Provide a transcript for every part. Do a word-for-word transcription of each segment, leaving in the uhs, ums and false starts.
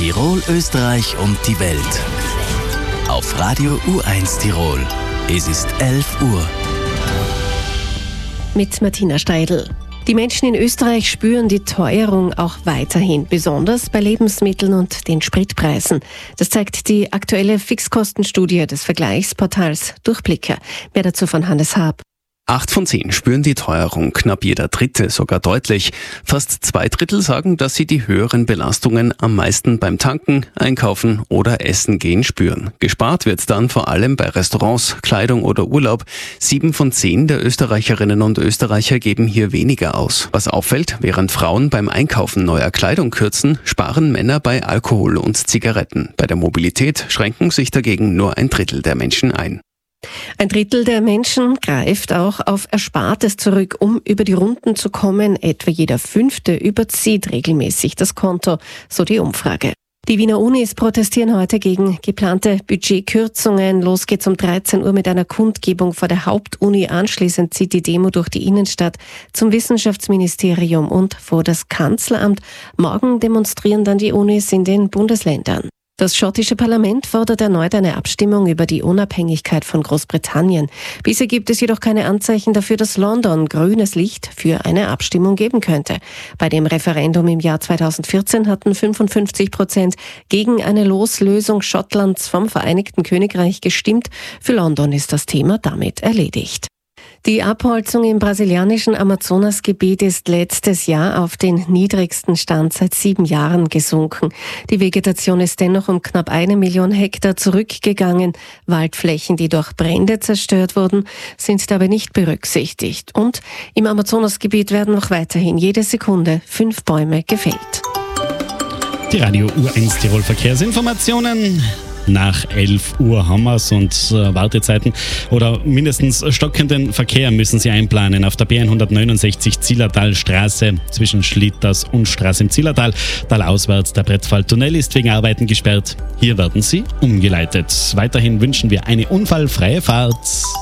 Tirol, Österreich und die Welt. Auf Radio U eins Tirol. Es ist elf Uhr. Mit Martina Steidl. Die Menschen in Österreich spüren die Teuerung auch weiterhin, besonders bei Lebensmitteln und den Spritpreisen. Das zeigt die aktuelle Fixkostenstudie des Vergleichsportals Durchblicker. Mehr dazu von Hannes Haab. Acht von zehn spüren die Teuerung, knapp jeder Dritte sogar deutlich. Fast zwei Drittel sagen, dass sie die höheren Belastungen am meisten beim Tanken, Einkaufen oder Essen gehen spüren. Gespart wird dann vor allem bei Restaurants, Kleidung oder Urlaub. Sieben von zehn der Österreicherinnen und Österreicher geben hier weniger aus. Was auffällt, während Frauen beim Einkaufen neuer Kleidung kürzen, sparen Männer bei Alkohol und Zigaretten. Bei der Mobilität schränken sich dagegen nur ein Drittel der Menschen ein. Ein Drittel der Menschen greift auch auf Erspartes zurück, um über die Runden zu kommen. Etwa jeder Fünfte überzieht regelmäßig das Konto, so die Umfrage. Die Wiener Unis protestieren heute gegen geplante Budgetkürzungen. Los geht's um dreizehn Uhr mit einer Kundgebung vor der Hauptuni. Anschließend zieht die Demo durch die Innenstadt zum Wissenschaftsministerium und vor das Kanzleramt. Morgen demonstrieren dann die Unis in den Bundesländern. Das schottische Parlament fordert erneut eine Abstimmung über die Unabhängigkeit von Großbritannien. Bisher gibt es jedoch keine Anzeichen dafür, dass London grünes Licht für eine Abstimmung geben könnte. Bei dem Referendum im Jahr zweitausendvierzehn hatten fünfundfünfzig Prozent gegen eine Loslösung Schottlands vom Vereinigten Königreich gestimmt. Für London ist das Thema damit erledigt. Die Abholzung im brasilianischen Amazonasgebiet ist letztes Jahr auf den niedrigsten Stand seit sieben Jahren gesunken. Die Vegetation ist dennoch um knapp eine Million Hektar zurückgegangen. Waldflächen, die durch Brände zerstört wurden, sind dabei nicht berücksichtigt. Und im Amazonasgebiet werden noch weiterhin jede Sekunde fünf Bäume gefällt. Die Radio U eins Tirol Verkehrsinformationen. Nach elf Uhr haben wir es und äh, Wartezeiten oder mindestens stockenden Verkehr müssen Sie einplanen. Auf der B hundertneunundsechzig Zillertalstraße zwischen Schlitters und Straße im Zillertal. Talauswärts der Brettfalltunnel ist wegen Arbeiten gesperrt. Hier werden Sie umgeleitet. Weiterhin wünschen wir eine unfallfreie Fahrt.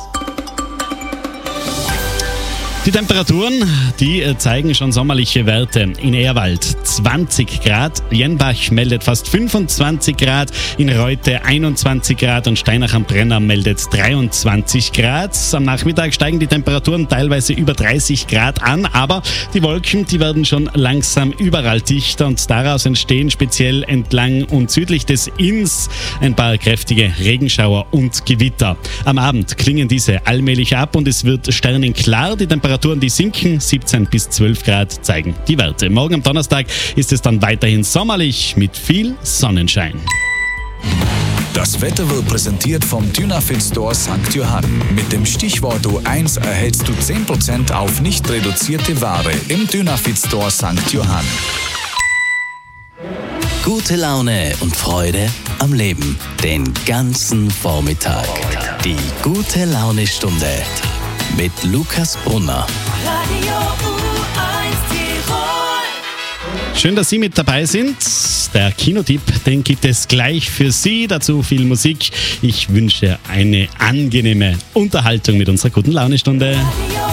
Die Temperaturen, die zeigen schon sommerliche Werte. In Ehrwald zwanzig Grad, Jenbach meldet fast fünfundzwanzig Grad, in Reute einundzwanzig Grad und Steinach am Brenner meldet dreiundzwanzig Grad. Am Nachmittag steigen die Temperaturen teilweise über dreißig Grad an, aber die Wolken, die werden schon langsam überall dichter und daraus entstehen speziell entlang und südlich des Inns ein paar kräftige Regenschauer und Gewitter. Am Abend klingen diese allmählich ab und es wird sternenklar. Die Temperaturen Temperaturen, die sinken, siebzehn bis zwölf Grad zeigen die Werte. Morgen am Donnerstag ist es dann weiterhin sommerlich mit viel Sonnenschein. Das Wetter wird präsentiert vom Dynafit Store Sankt Johann. Mit dem Stichwort U eins erhältst du zehn Prozent auf nicht reduzierte Ware im Dynafit Store Sankt Johann. Gute Laune und Freude am Leben den ganzen Vormittag. Die gute Laune Stunde mit Lukas Brunner. Radio U eins Tirol. Schön, dass Sie mit dabei sind. Der Kinotipp, den gibt es gleich für Sie. Dazu viel Musik. Ich wünsche eine angenehme Unterhaltung mit unserer guten Laune Stunde.